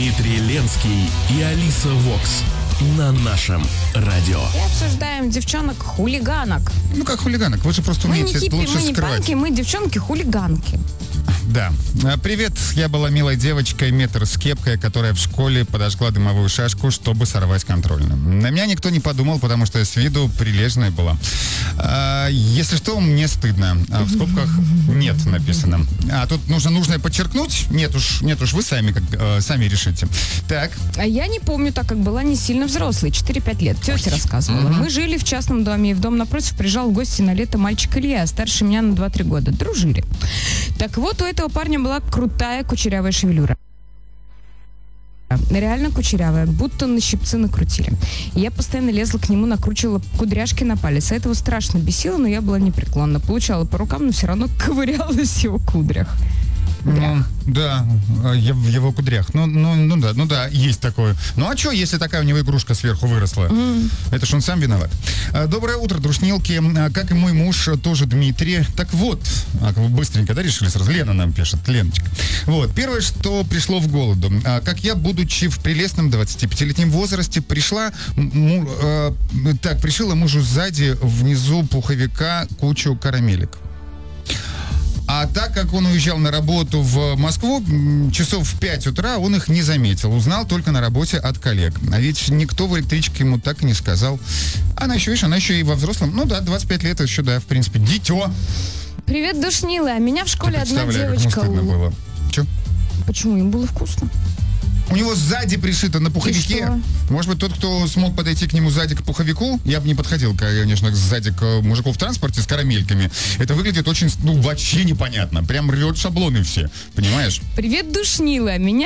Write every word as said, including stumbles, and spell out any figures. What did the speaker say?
Дмитрий Ленский и Алиса Вокс на нашем радио. И обсуждаем девчонок-хулиганок. Ну, как хулиганок, вы же просто Мы не умеете хиппи, лучше мы не скрывать. панки, мы девчонки-хулиганки. Да. А, Привет, я была милой девочкой, метр с кепкой, которая в школе подожгла дымовую шашку, чтобы сорвать контрольную. На меня никто не подумал, потому что я с виду прилежная была. А, если что, мне стыдно. А в скобках нет написано. А тут нужно нужное подчеркнуть? Нет уж, нет уж, вы сами, как, э, сами решите. Так. А я не помню, так как была не сильно взрослой, четыре-пять лет. Тетя рассказывала. Мы жили в частном доме, и в дом напротив приезжал в гости на лето мальчик Илья, старше меня на два-три года. Дружили. Так вот, у этого парня была крутая кучерявая шевелюра. Реально кучерявая, будто на щипцы накрутили. И я постоянно лезла к нему, накручивала кудряшки на палец. А этого страшно бесило, но я была непреклонна. Получала по рукам, но все равно ковырялась в его кудрях. Ну, да, я в его кудрях. Ну, ну, ну да, ну да, есть такое. Ну а что, если такая у него игрушка сверху выросла? Mm. Это ж он сам виноват. Доброе утро, дружнилки. Как и мой муж, тоже Дмитрий. Так вот, а вы быстренько, да, решили сразу? Лена нам пишет, Леночка. Вот, первое, что пришло в голову. Как я, будучи в прелестном двадцатипятилетнем возрасте, пришла, му, э, так, пришила мужу сзади, внизу пуховика кучу карамелек. А так как он уезжал на работу в Москву, часов в пять утра он их не заметил. Узнал только на работе от коллег. А ведь никто в электричке ему так и не сказал. Она еще, видишь, она еще и во взрослом. Ну да, двадцать пять лет еще, да, в принципе, дитё. Привет, душнила. Меня в школе одна девочка... Как ему стыдно было. Че? Почему? Им было вкусно. У него сзади пришито на пуховике. Может быть, тот, кто смог подойти к нему сзади к пуховику, я бы не подходил, конечно, сзади к мужику в транспорте с карамельками. Это выглядит очень, ну, вообще непонятно. Прям рвет шаблоны все, понимаешь? Привет, душнила. Меня